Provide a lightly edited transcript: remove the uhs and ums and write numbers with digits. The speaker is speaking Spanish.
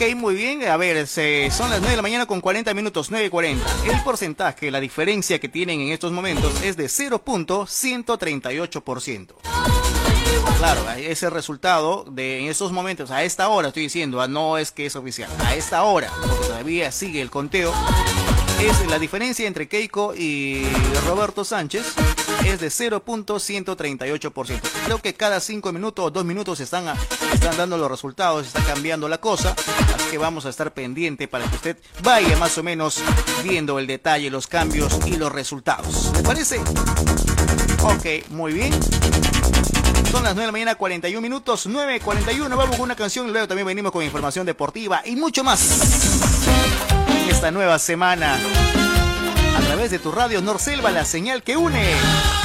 Ok, muy bien. A ver, son las 9 de la mañana con 40 minutos, 9:40. El porcentaje, la diferencia que tienen en estos momentos es de 0.138%. Claro, ese resultado en estos momentos, a esta hora estoy diciendo, no es que es oficial, a esta hora, porque todavía sigue el conteo, es la diferencia entre Keiko y Roberto Sánchez es de 0.138%. Creo que cada 5 minutos o 2 minutos están dando los resultados, está cambiando la cosa, así que vamos a estar pendiente para que usted vaya más o menos viendo el detalle, los cambios y los resultados. ¿Le parece? Ok, muy bien. Son las 9 de la mañana, 41 minutos, 9:41. Vamos con una canción y luego también venimos con información deportiva y mucho más. En esta nueva semana, a través de tu radio Norselva, la señal que une.